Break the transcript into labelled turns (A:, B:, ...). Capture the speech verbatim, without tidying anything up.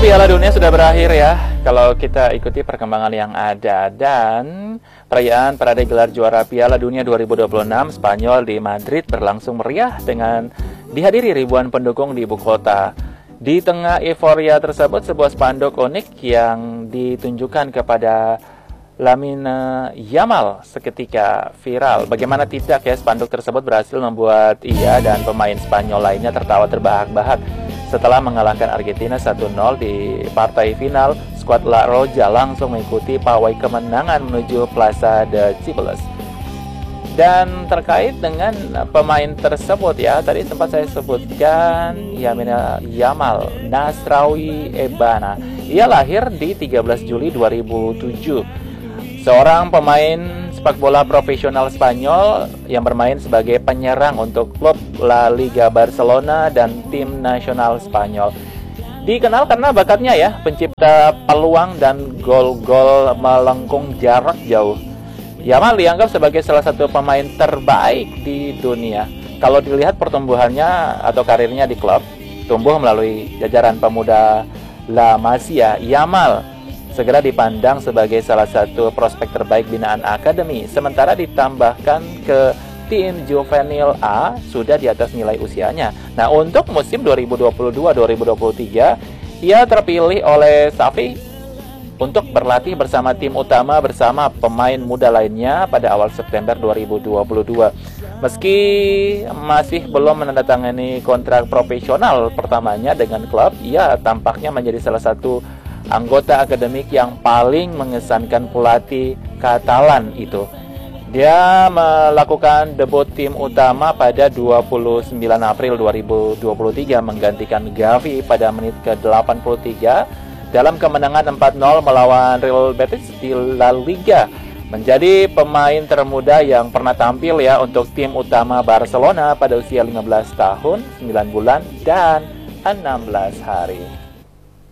A: Piala Dunia sudah berakhir ya. Kalau kita ikuti perkembangan yang ada, dan perayaan parade gelar juara Piala Dunia dua ribu dua puluh enam Spanyol di Madrid berlangsung meriah dengan dihadiri ribuan pendukung di ibu kota. Di tengah euforia tersebut, sebuah spanduk unik yang ditunjukkan kepada Lamine Yamal seketika viral. Bagaimana tidak ya, spanduk tersebut berhasil membuat ia dan pemain Spanyol lainnya tertawa terbahak-bahak setelah mengalahkan Argentina satu nol di partai final. Skuad La Roja langsung mengikuti pawai kemenangan menuju Plaza de Cibeles. Dan terkait dengan pemain tersebut ya, tadi sempat saya sebutkan Lamine Yamal Nasraoui Ebana. Ia lahir di tiga belas Juli dua ribu tujuh. Seorang pemain sepak bola profesional Spanyol yang bermain sebagai penyerang untuk klub La Liga Barcelona dan tim nasional Spanyol. Dikenal karena bakatnya ya, pencipta peluang dan gol-gol melengkung jarak jauh. Yamal dianggap sebagai salah satu pemain terbaik di dunia. Kalau dilihat pertumbuhannya atau karirnya di klub, tumbuh melalui jajaran pemuda La Masia, Yamal segera dipandang sebagai salah satu prospek terbaik binaan akademi. Sementara ditambahkan ke tim Juvenil A, sudah di atas nilai usianya. Nah, untuk musim dua ribu dua puluh dua dua ribu dua puluh tiga, ia terpilih oleh Xavi untuk berlatih bersama tim utama bersama pemain muda lainnya pada awal September dua ribu dua puluh dua. Meski masih belum menandatangani kontrak profesional pertamanya dengan klub, ia tampaknya menjadi salah satu anggota akademik yang paling mengesankan pelatih Katalan itu. Dia melakukan debut tim utama pada dua puluh sembilan April dua ribu dua puluh tiga menggantikan Gavi pada menit ke delapan puluh tiga dalam kemenangan empat nol melawan Real Betis di La Liga. Menjadi pemain termuda yang pernah tampil ya untuk tim utama Barcelona pada usia lima belas tahun, sembilan bulan, dan enam belas hari.